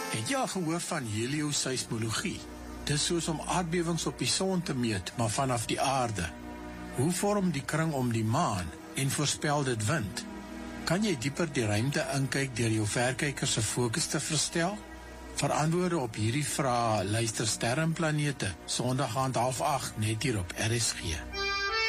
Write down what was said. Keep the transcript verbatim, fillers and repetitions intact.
Het jy al gehoor van helioseismologie? Dis soos om aardbewings op die son te meet, maar vanaf die aarde. Hoe vorm die kring om die maan en voorspel dit wind? Kan jy dieper die ruimte inkyk deur jou verkyker se fokus te verstel? Vir antwoorde op hierdie vrae luister Sterrenplanete, Sondag aand half agt net hier op R S G.